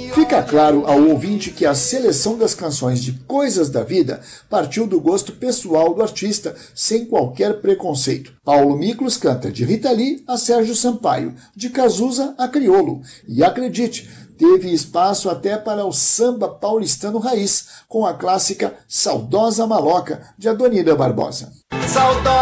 Fica claro ao ouvinte que a seleção das canções de Coisas da Vida partiu do gosto pessoal do artista, sem qualquer preconceito. Paulo Miklos canta de Rita Lee a Sérgio Sampaio, de Cazuza a Criolo. E acredite, teve espaço até para o samba paulistano raiz, com a clássica Saudosa Maloca, de Adonira Barbosa.